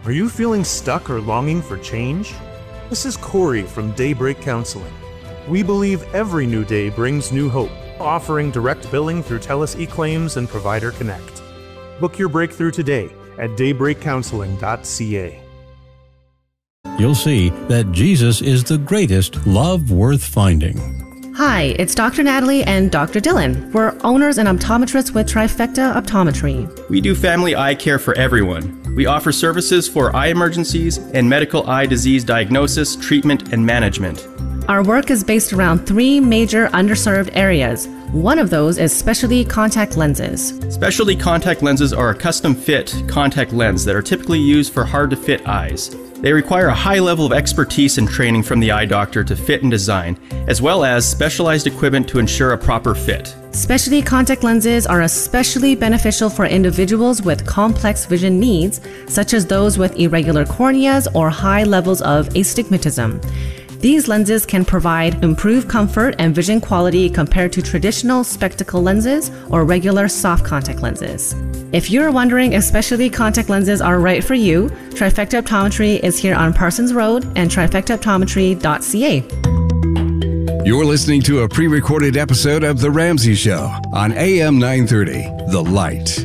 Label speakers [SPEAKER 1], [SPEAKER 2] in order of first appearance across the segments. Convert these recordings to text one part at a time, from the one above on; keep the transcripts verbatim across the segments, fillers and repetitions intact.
[SPEAKER 1] Are you feeling stuck or longing for change? This is Corey from Daybreak Counseling. We believe every new day brings new hope, offering direct billing through TELUS eClaims and Provider Connect. Book your breakthrough today at daybreak counseling dot c a.
[SPEAKER 2] You'll see that Jesus is the greatest love worth finding.
[SPEAKER 3] Hi, it's Doctor Natalie and Doctor Dylan. We're owners and optometrists with Trifecta Optometry.
[SPEAKER 4] We do family eye care for everyone. We offer services for eye emergencies and medical eye disease diagnosis, treatment, and management.
[SPEAKER 3] Our work is based around three major underserved areas. One of those is specialty contact lenses.
[SPEAKER 4] Specialty contact lenses are a custom-fit contact lens that are typically used for hard-to-fit eyes. They require a high level of expertise and training from the eye doctor to fit and design, as well as specialized equipment to ensure a proper fit.
[SPEAKER 3] Specialty contact lenses are especially beneficial for individuals with complex vision needs, such as those with irregular corneas or high levels of astigmatism. These lenses can provide improved comfort and vision quality compared to traditional spectacle lenses or regular soft contact lenses. If you're wondering if specialty contact lenses are right for you, Trifecta Optometry is here on Parsons Road and trifecta optometry dot c a.
[SPEAKER 5] You're listening to a pre-recorded episode of The Ramsey Show on A M nine thirty, The Light.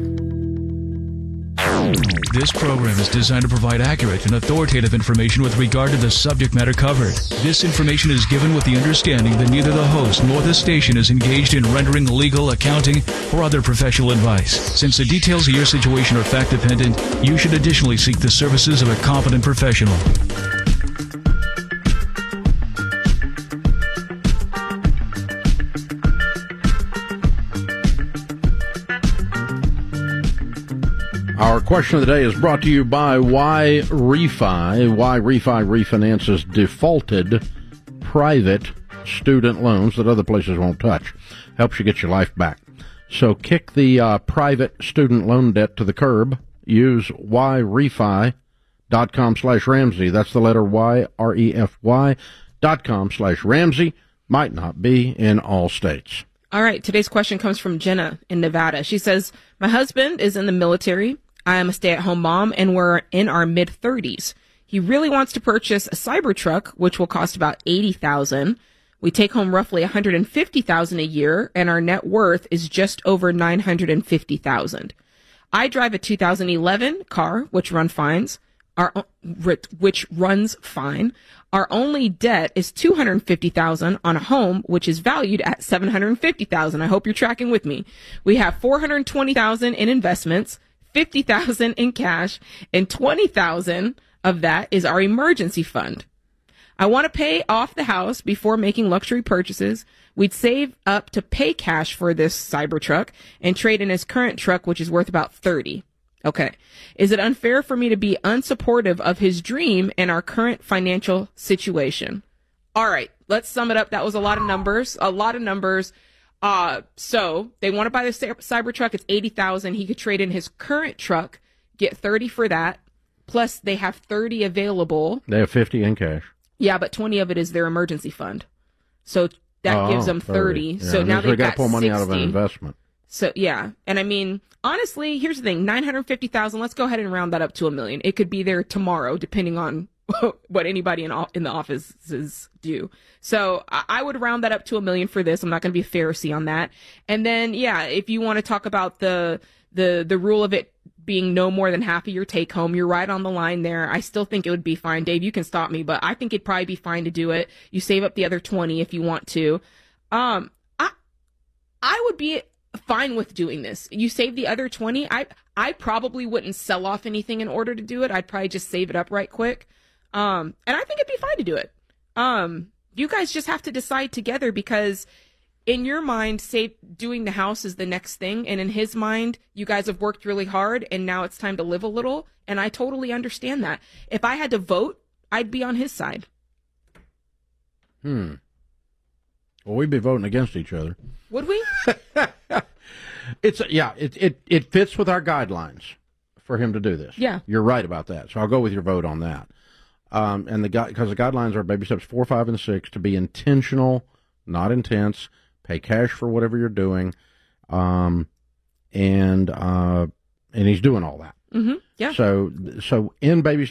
[SPEAKER 6] This program is designed to provide accurate and authoritative information with regard to the subject matter covered. This information is given with the understanding that neither the host nor the station is engaged in rendering legal, accounting, or other professional advice. Since the details of your situation are fact-dependent, you should additionally seek the services of a competent professional.
[SPEAKER 7] Our question of the day is brought to you by Y Refi. Y Refi refinances defaulted private student loans that other places won't touch. Helps you get your life back. So kick the uh, private student loan debt to the curb. Use Y Refi dot com slash Ramsey. That's the letter Y, R E F Y dot com slash Ramsey. Might not be in all states.
[SPEAKER 8] All right. Today's question comes from Jenna in Nevada. She says, my husband is in the military. I am a stay-at-home mom, and we're in our mid-thirties. He really wants to purchase a Cybertruck, which will cost about eighty thousand dollars. We take home roughly one hundred fifty thousand dollars a year, and our net worth is just over nine hundred fifty thousand dollars. I drive a two thousand eleven car, which run fines, our, which runs fine. Our only debt is two hundred fifty thousand dollars on a home, which is valued at seven hundred fifty thousand dollars. I hope you're tracking with me. We have four hundred twenty thousand dollars in investments, fifty thousand dollars in cash, and twenty thousand dollars of that is our emergency fund. I want to pay off the house before making luxury purchases. We'd save up to pay cash for this Cybertruck and trade in his current truck, which is worth about thirty thousand dollars. Okay. Is it unfair for me to be unsupportive of his dream and our current financial situation? All right. Let's sum it up. That was a lot of numbers, a lot of numbers. Uh, so they want to buy the Cybertruck. It's eighty thousand dollars. He could trade in his current truck, get thirty for that. Plus they have thirty available.
[SPEAKER 7] They have fifty in cash.
[SPEAKER 8] Yeah, but twenty of it is their emergency fund. So that
[SPEAKER 7] oh,
[SPEAKER 8] gives them thirty.
[SPEAKER 7] thirty. Yeah,
[SPEAKER 8] so now they've got
[SPEAKER 7] to pull money
[SPEAKER 8] sixty.
[SPEAKER 7] out of an investment.
[SPEAKER 8] So yeah, and I mean, honestly, here's the thing: nine hundred fifty thousand. Let's go ahead and round that up to a million. It could be there tomorrow, depending on what anybody in in the offices do. So I would round that up to a million for this. I'm not going to be a Pharisee on that. And then yeah, if you want to talk about the the the rule of it being no more than half of your take home, you're right on the line there. I still think it would be fine. Dave, you can stop me, but I think it'd probably be fine to do it. You save up the other twenty if you want to. Um, I I would be fine with doing this. You save the other twenty. I I probably wouldn't sell off anything in order to do it. I'd probably just save it up right quick. Um, and I think it'd be fine to do it. Um, you guys just have to decide together, because in your mind, say doing the house is the next thing, and in his mind, you guys have worked really hard and now it's time to live a little, and I totally understand that. If I had to vote, I'd be on his side.
[SPEAKER 7] Hmm. Well, we'd be voting against each other.
[SPEAKER 8] Would we?
[SPEAKER 7] It's yeah, it, it it fits with our guidelines for him to do this.
[SPEAKER 8] Yeah.
[SPEAKER 7] You're right about that. So I'll go with your vote on that. Um, and the because the guidelines are baby steps four, five, and six to be intentional, not intense. Pay cash for whatever you're doing, um, and uh, and he's doing all that.
[SPEAKER 8] Mm-hmm. Yeah.
[SPEAKER 7] So so in baby